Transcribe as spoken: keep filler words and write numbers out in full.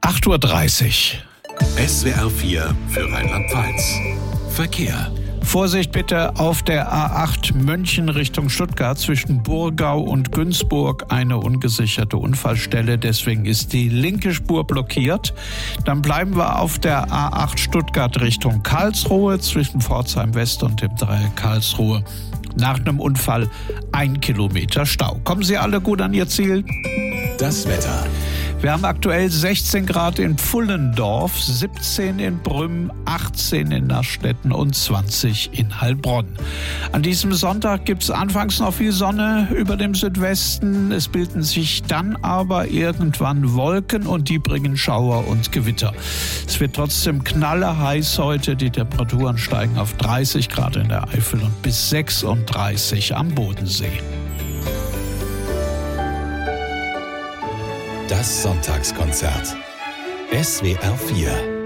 acht Uhr dreißig. S W R vier für Rheinland-Pfalz. Verkehr. Vorsicht bitte auf der A acht München Richtung Stuttgart zwischen Burgau und Günzburg eine ungesicherte Unfallstelle. Deswegen ist die linke Spur blockiert. Dann bleiben wir auf der A acht Stuttgart Richtung Karlsruhe zwischen Pforzheim West und dem Dreieck Karlsruhe. Nach einem Unfall ein Kilometer Stau. Kommen Sie alle gut an Ihr Ziel? Das Wetter. Wir haben aktuell sechzehn Grad in Pfullendorf, siebzehn in Brümmen, achtzehn in Nastetten und zwanzig in Heilbronn. An diesem Sonntag gibt es anfangs noch viel Sonne über dem Südwesten. Es bilden sich dann aber irgendwann Wolken und die bringen Schauer und Gewitter. Es wird trotzdem knallerheiß heute. Die Temperaturen steigen auf dreißig Grad in der Eifel und bis sechsunddreißig am Bodensee. Das Sonntagskonzert. S W R vier